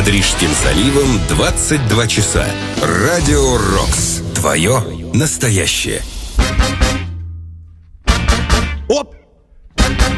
над Рижским заливом 22 часа. Радио Рокс. Твое настоящее. Оп!